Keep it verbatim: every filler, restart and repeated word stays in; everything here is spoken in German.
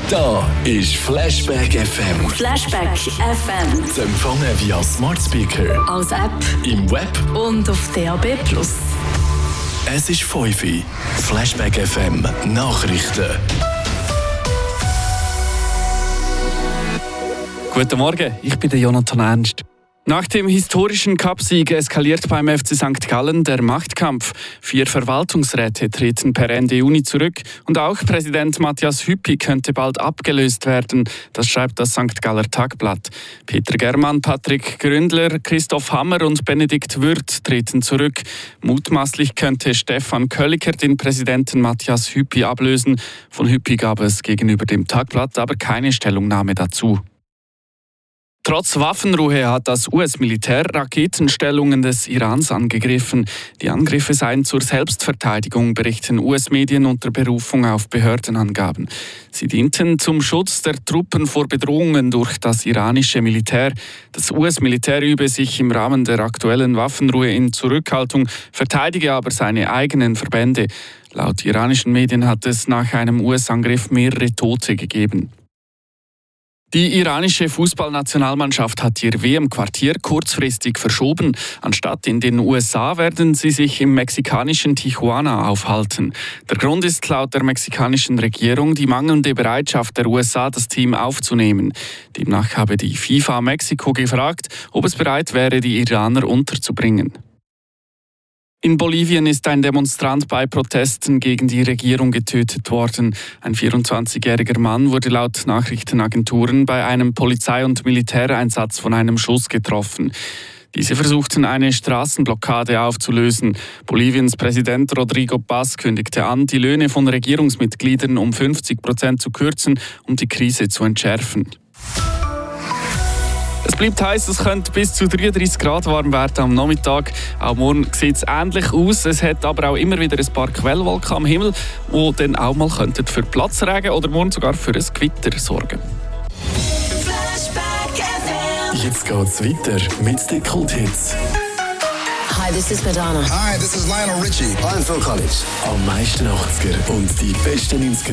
Da ist Flashback F M. Flashback F M. Zu empfangen via Smart Speaker, als App im Web und auf D A B plus. Es ist fünf Uhr. Flashback F M Nachrichten. Guten Morgen, ich bin der Jonathan Ernst. Nach dem historischen Cup-Sieg eskaliert beim F C Sankt Gallen der Machtkampf. Vier Verwaltungsräte treten per Ende Juni zurück und auch Präsident Matthias Hüppi könnte bald abgelöst werden. Das schreibt das Sankt Galler Tagblatt. Peter Germann, Patrick Gründler, Christoph Hammer und Benedikt Würth treten zurück. Mutmaßlich könnte Stefan Kölliker den Präsidenten Matthias Hüppi ablösen. Von Hüppi gab es gegenüber dem Tagblatt aber keine Stellungnahme dazu. Trotz Waffenruhe hat das U S-Militär Raketenstellungen des Irans angegriffen. Die Angriffe seien zur Selbstverteidigung, berichten U S-Medien unter Berufung auf Behördenangaben. Sie dienten zum Schutz der Truppen vor Bedrohungen durch das iranische Militär. Das U S-Militär übe sich im Rahmen der aktuellen Waffenruhe in Zurückhaltung, verteidige aber seine eigenen Verbände. Laut iranischen Medien hat es nach einem U S-Angriff mehrere Tote gegeben. Die iranische Fußballnationalmannschaft hat ihr W M-Quartier kurzfristig verschoben. Anstatt in den U S A werden sie sich im mexikanischen Tijuana aufhalten. Der Grund ist laut der mexikanischen Regierung die mangelnde Bereitschaft der U S A, das Team aufzunehmen. Demnach habe die FIFA Mexiko gefragt, ob es bereit wäre, die Iraner unterzubringen. In Bolivien ist ein Demonstrant bei Protesten gegen die Regierung getötet worden. Ein vierundzwanzigjähriger Mann wurde laut Nachrichtenagenturen bei einem Polizei- und Militäreinsatz von einem Schuss getroffen. Diese versuchten eine Straßenblockade aufzulösen. Boliviens Präsident Rodrigo Paz kündigte an, die Löhne von Regierungsmitgliedern um fünfzig Prozent zu kürzen, um die Krise zu entschärfen. Es bleibt heiß, es könnte bis zu dreiunddreißig Grad warm werden am Nachmittag. Auch morgen sieht es ähnlich aus. Es hat aber auch immer wieder ein paar Quellwolken am Himmel, die dann auch mal für Platzregen oder morgen sogar für ein Gewitter sorgen. Jetzt geht's weiter mit den Kulthits. Hi, this is Madonna. Hi, this is Lionel Richie. I'm Phil Collins. Am meisten achtziger und die besten neunziger